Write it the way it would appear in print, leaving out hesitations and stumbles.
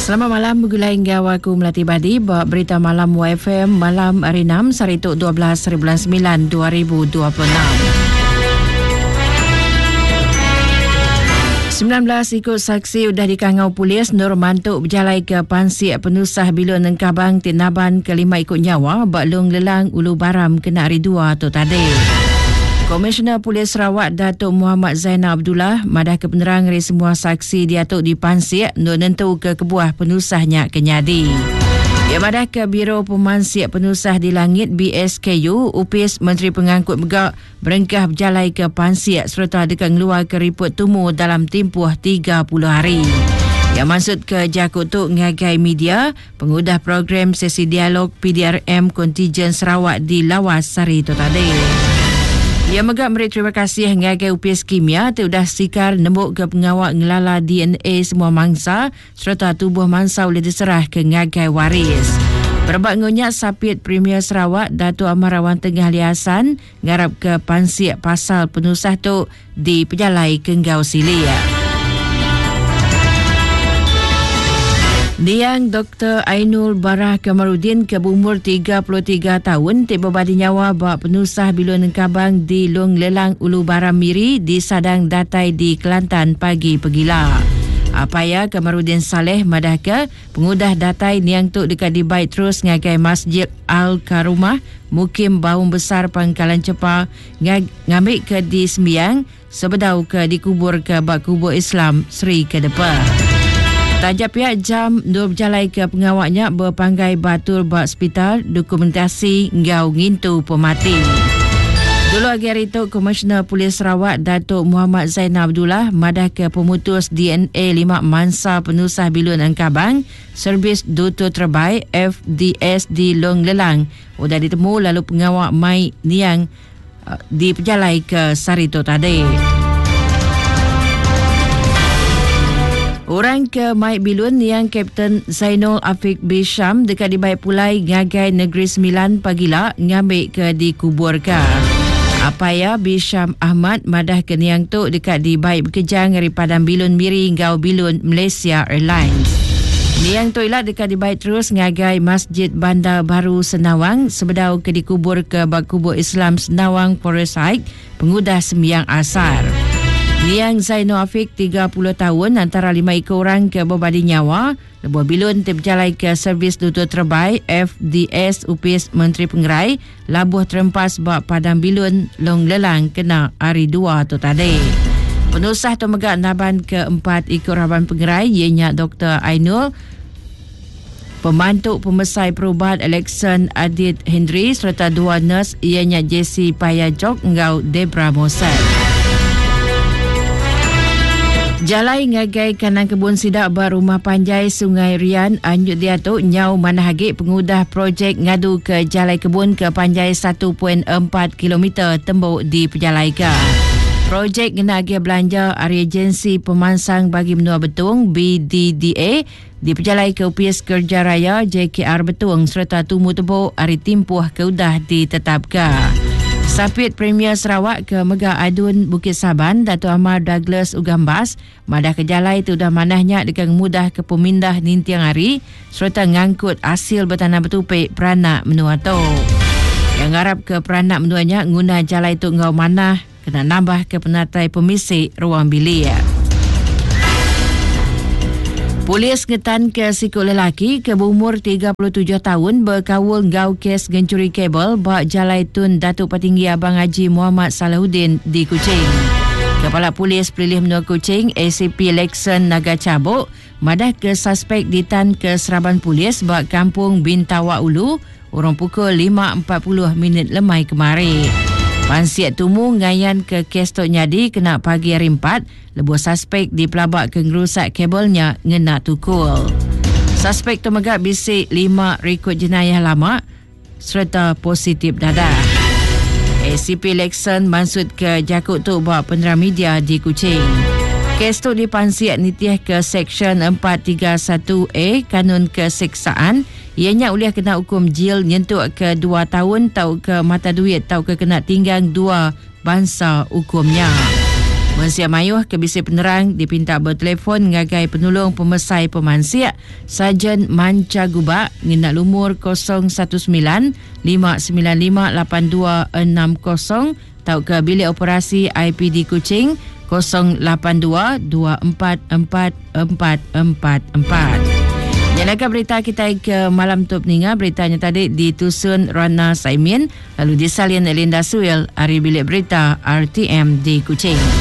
Selamat malam, begulai hingga waku Melati Badi, berita malam YFM malam hari 6 Sarituk 12 bulan 9 2026. 19 ikut saksi sudah dikangau polis Nur Mantuk berjalai ke Pansik Penusah Bilun Nengkabang Tinaban kelima ikut nyawa Baklung Lelang Ulu Baram kena hari 2 tu tadi. Komisioner Polis Sarawak Datuk Muhammad Zainal Abdullah madah ke penerang dari semua saksi diatuk di Pansik untuk nentu ke kebuah penusahnya kenyadi. Ia madah ke Biro Pemansik Penusah di Langit BSKU, upis Menteri Pengangkut Begak berengkah berjalai ke Pansik serta dekat ngeluar ke ripot tumu dalam tempoh 30 hari. Yang maksud ke Jakut Tuk ngagai media, pengudah program sesi dialog PDRM Kontijen Sarawak di Lawas Sari itu tadi. Ia megak beri terima kasih ngagai upis kimia sudah sikar nembuk ke pengawal ngelala DNA semua mangsa serta tubuh mangsa boleh diserah ke ngagai waris. Berbak ngonyak Sapit Premier Sarawak Datuk Amarawan Tengah Liasan ngarap ke Pansik pasal penusah tu di Pejalai Kenggau Silia. Niang Dr. Ainul Barah Kamarudin ke berumur 33 tahun tiba badi nyawa bak penusah Bilun Nengkabang di Long Lelang Ulu Baram Miri di Sadang Datai di Kelantan pagi pegila. Apaya Kamarudin Saleh madahka pengudah Datai niang tu dekat di baik terus ngagai Masjid Al-Karumah Mukim Baung Besar Pangkalan Cepa ngambil ke di sembiang sebedau ke dikubur ke bak kubur Islam Sri ke depan. Tajap pihak jam nur berjalai ke pengawaknya berpanggai batur bak hospital dokumentasi ngau ngintu pemati. Dulu hari itu Komisioner Polis Sarawak Datuk Muhammad Zainal Abdullah madah ke pemutus DNA 5 mangsa penusah Bilun Nengkabang servis dutu terbaik FDS di Long Lelang sudah ditemu lalu pengawak Mai Niang di Pejalai ke Sarito tadi. Orang ke Mike Bilun yang Kapten Zainul Afiq Bisham dekat di Baik Pulai ngagai Negeri Sembilan pagila ngambil ke dikuburkan. Apaya Bisham Ahmad madah ke niang tu dekat di Baik Bekejang dari Padang Bilun Miri ngau Bilun Malaysia Airlines. Niang tu ilah dekat di Baik terus ngagai Masjid Bandar Baru Senawang sebedau ke dikubur ke bak kubur Islam Senawang Forest Hike pengudah sembiang asar. Niang Zainul Afiq 30 tahun antara 5 ekor orang ke berbadi nyawa lebuh Bilun terberjalai ke servis dutu terbaik FDS upis Menteri Pengerai labuh terempas bak Padang Bilun Long Lelang kena hari 2 tu tadi. Penusah tu megak naban ke 4 ekor Abang Pengerai ianya Dr. Ainul, pembantu pemesai perubahan Alexan Adit Hendry serta 2 nurse ianya Jessie Payajok ngau Debra Mosel. Jalai ngagai kanan kebun sidak berumah panjai Sungai Rian anjuk diatuk nyau manahagik pengudah projek ngadu ke jalai kebun ke panjai 1.4 km tembuk di Pejalai. Projek kena agi belanja area agensi pemansang bagi menua betung BDDA di Pejalai ke upis kerja raya JKR Betung serta tumu tebuk hari timpuh keudah ditetapkan. Sapit Premier Sarawak ke Megah Adun Bukit Saban Datuk Ahmad Douglas Ugambas madah ke jalai tu dah manahnya dengan mudah ke pemindah nintiang hari serta ngangkut hasil bertanah betupik peranak menua tu. Yang harap ke peranak menuanya guna jalai tu ngau manah kena nambah ke penatai pemisik ruang bilik. Polis ngetan ke sikut lelaki ke berumur 37 tahun berkawul ngau kes gencuri kabel bak jalai tun Datuk Petinggi Abang Haji Muhammad Salahuddin di Kuching. Kepala Polis Pelilih Menua Kuching ACP Lexon Naga Cabuk madah ke suspek ditan ke Seraban Polis bak Kampung Bintawak Ulu urang pukul 5.40 lemai kemari. Pansiat tumu ngayan ke kes Tok Nyadi kena pagi hari 4 lebuh suspek dipelabak ke ngerusak kabelnya ngena tukul. Suspek tu megak bisik 5 rekod jenayah lama serta positif dadah. ACP Lexon maksud ke Jakut tu buat penerang media di Kuching. Kes tu dipansiat nitiah ke Seksyen 431A Kanun Keseksaan. Ianya boleh kena hukum jil nyentuh ke 2 tahun tau ke mata duit tau ke kena tinggal 2 bangsa hukumnya. Mensiap mayuh ke bisi penerang dipinta bertelefon ngagai penolong pemesai pemansiak Sarjan Manca Gubak ngina lumur 019-595-8260 tau ke bilik operasi IPD Kuching 082-244444. Jangan berita kita ke malam tu peninga. Beritanya tadi ditusun Rana Saimin lalu disalin Elinda Suil hari bilik berita RTM di Kuching.